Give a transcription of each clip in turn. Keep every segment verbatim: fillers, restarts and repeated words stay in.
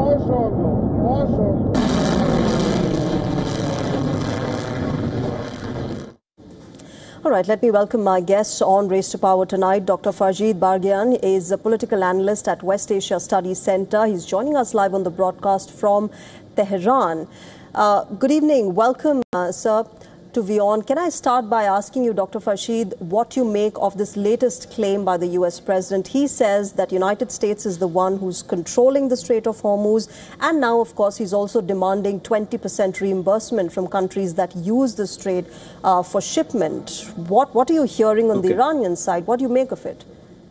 All right, let me welcome my guests on Race to Power tonight. Doctor Farjid Bargian is a political analyst at West Asia Studies Center. He's joining us live on the broadcast from Tehran. Uh, good evening. Welcome, uh, sir, to WION. Can I start by asking you, Doctor Farjid, what you make of this latest claim by the U S president? He says that United States is the one who's controlling the Strait of Hormuz. And now, of course, he's also demanding twenty percent reimbursement from countries that use the strait uh, for shipment. What, what are you hearing on okay. the Iranian side? What do you make of it?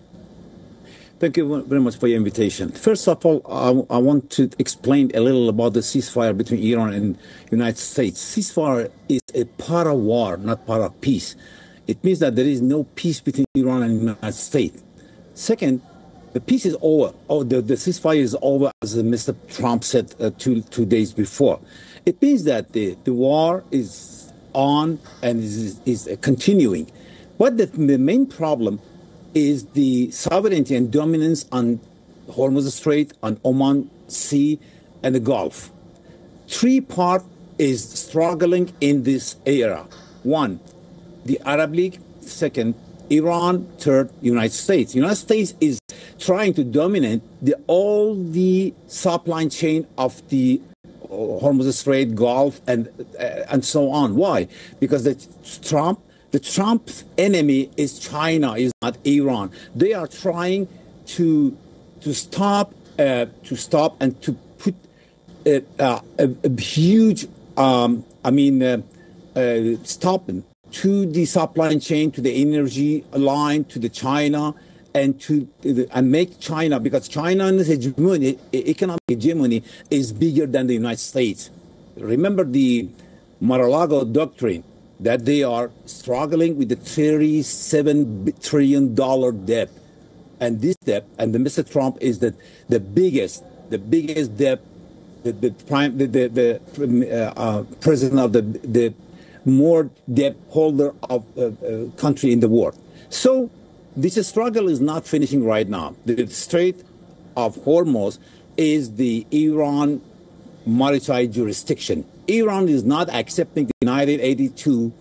Thank you very much for your invitation. First of all, I, I want to explain a little about the ceasefire between Iran and United States. Ceasefire is a part of war, not part of peace. It means that there is no peace between Iran and the United States. Second, the peace is over. Oh, the, the ceasefire is over, as Mister Trump said uh, two, two days before. It means that the, the war is on and is, is uh, continuing. But the, the main problem is the sovereignty and dominance on Hormuz Strait, on Oman Sea, and the Gulf. Three parts is struggling in this era. One, the Arab League. Second, Iran. Third, United States. United States is trying to dominate the, all the supply chain of the Hormuz Strait, Gulf, and uh, and so on. Why? Because the Trump. The Trump's enemy is China, is not Iran. They are trying to to stop, uh, to stop, and to put a, a, a huge, um, I mean, uh, uh, stop to the supply chain, to the energy line, to the China, and to and make China, because China's hegemony, economic hegemony, is bigger than the United States. Remember the Mar-a-Lago doctrine, that they are struggling with the thirty-seven trillion dollars debt. And this debt, and the Mister Trump is the, the biggest, the biggest debt, the, the prime, the, the, the uh, uh, president of the, the more debt holder of a uh, uh, country in the world. So this struggle is not finishing right now. The Strait of Hormuz is the Iran maritime jurisdiction. Iran is not accepting the nineteen eighty-two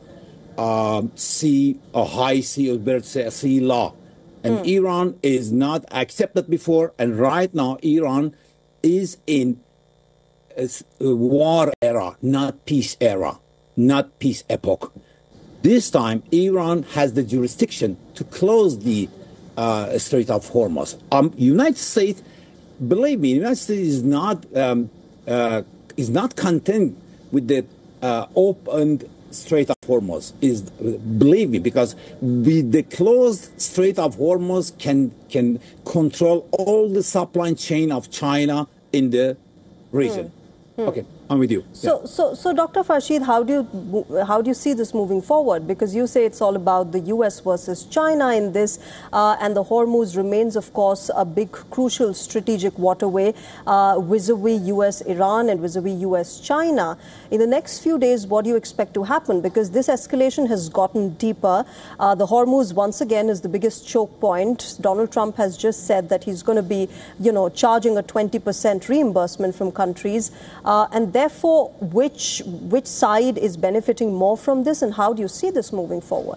uh, sea or high sea, or better say, sea law. And mm. Iran is not accepted before. And right now, Iran is in a war era, not peace era, not peace epoch. This time, Iran has the jurisdiction to close the uh, Strait of Hormuz. Um, United States, believe me, United States is not um, uh, is not content with the uh, open Strait of Hormuz. Is believe me, because with the closed Strait of Hormuz can can control all the supply chain of China in the region. Mm. Hmm. Okay, I'm with you. So, yeah. so, so, Doctor Farjid, how do you how do you see this moving forward? Because you say it's all about the U S versus China in this, uh, and the Hormuz remains, of course, a big, crucial strategic waterway uh, vis-a-vis U S Iran and vis-a-vis U S China. In the next few days, what do you expect to happen? Because this escalation has gotten deeper. Uh, the Hormuz, once again, is the biggest choke point. Donald Trump has just said that he's going to be, you know, charging a twenty percent reimbursement from countries. Uh, and therefore, which which side is benefiting more from this, and how do you see this moving forward?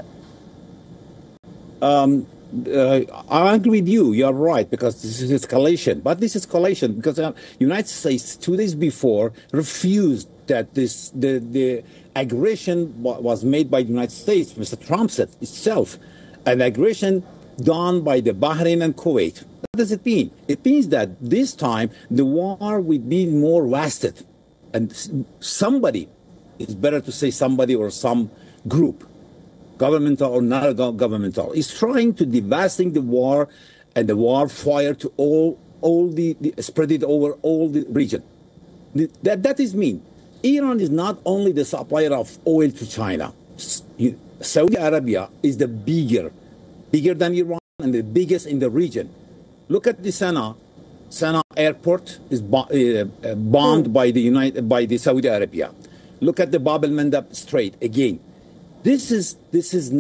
Um, uh, I agree with you. You're right, because this is escalation. But this escalation, because the uh, United States two days before refused that this the the aggression was made by the United States. Mister Trump said itself, an aggression done by the Bahrain and Kuwait. What does it mean? It means that this time the war will be more lasted. And somebody, it's better to say somebody or some group, governmental or not governmental, is trying to devastate the war and the war fire to all, all the, the spread it over all the region. That, that is mean. Iran is not only the supplier of oil to China. Saudi Arabia is the bigger, bigger than Iran and the biggest in the region. Look at the Sana'a. Sana'a airport is bo uh, bombed mm. by the United by the Saudi Arabia. Look at the Bab el Mandab Strait again. This is this is not